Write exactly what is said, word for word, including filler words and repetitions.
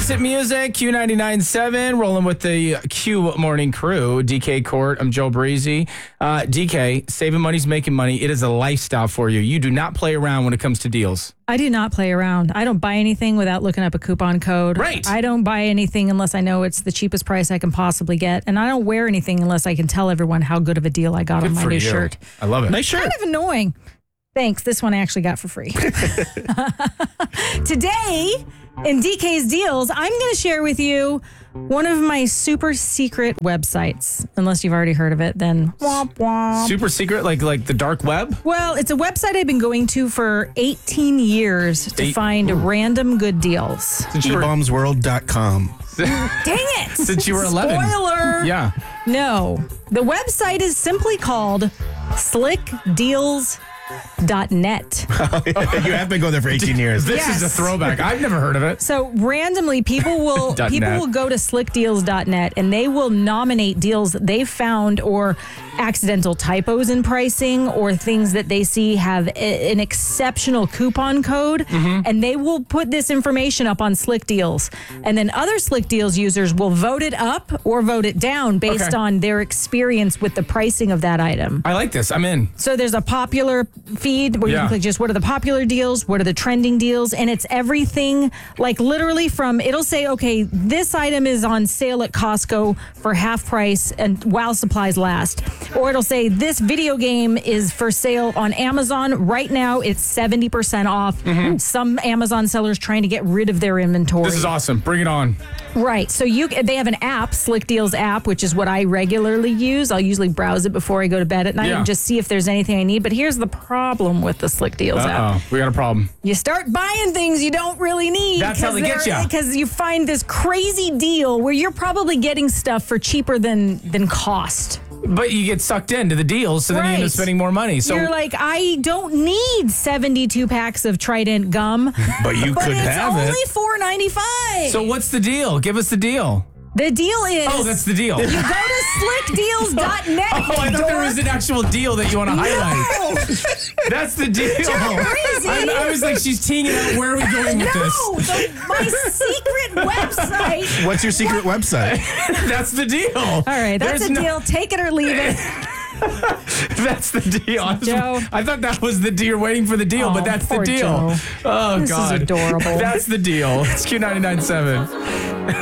Classic music, Q ninety-nine point seven, rolling with the Q Morning Crew. D K Court, I'm Joe Breezy. Uh, D K, saving money's making money. It is a lifestyle for you. You do not play around when it comes to deals. I do not play around. I don't buy anything without looking up a coupon code. Right. I don't buy anything unless I know it's the cheapest price I can possibly get. And I don't wear anything unless I can tell everyone how good of a deal I got Good on my for new you. shirt. I love it. Nice shirt. Kind of annoying. Thanks. This one I actually got for free. Today, in D K's Deals, I'm going to share with you one of my super secret websites. Unless you've already heard of it, then womp womp. Super secret, like like the dark web? Well, it's a website I've been going to for eighteen years to Eight- find Ooh. random good deals. Since you were, e bombs world dot com. Dang it! since you were eleven. Spoiler! Yeah. No. The website is simply called slick deals dot net. You have been going there for eighteen years. This Yes. is a throwback. I've never heard of it. So randomly, people will Dot people net. will go to slick deals dot net and they will nominate deals that they've found or accidental typos in pricing or things that they see have a, an exceptional coupon code, Mm-hmm. and they will put this information up on Slick Deals, and then other Slick Deals users will vote it up or vote it down based Okay. on their experience with the pricing of that item. I like this. I'm in. So there's a popular feed where you Yeah. can click just what are the popular deals, what are the trending deals, and it's everything like literally from, it'll say, okay, this item is on sale at Costco for half price and while supplies last. Or it'll say this video game is for sale on Amazon. Right now it's seventy percent off. Some Amazon sellers trying to get rid of their inventory. This is awesome. Bring it on. Right. So you they have an app, Slick Deals app, which is what I regularly use. I'll usually browse it before I go to bed at night Yeah. and just see if there's anything I need. But here's the problem with the Slick Deals app. Uh-oh. We got a problem. You start buying things you don't really need. That's how they get ya. Because you find this crazy deal where you're probably getting stuff for cheaper than than cost. But you get sucked into the deals, so then you end up Right. spending more money. So You're like, I don't need seventy-two packs of Trident gum. But you but could it's have only it. four ninety-five. So what's the deal? Give us the deal. The deal is Oh, that's the deal. you go to slick deals dot net. Oh, I thought there was an actual deal that you want to highlight. No, That's the deal. crazy. I, I was like, she's teeing it out. Where are we going with no, this? the, my secret website. What's your secret website? That's the deal. All right, that's There's a no- deal. Take it or leave it. That's the deal. I, was- Joe. I thought that was the deal. You're waiting for the deal, Oh, but that's the poor deal. Joe. Oh, This is God. adorable. That's the deal. It's Q ninety-nine point seven.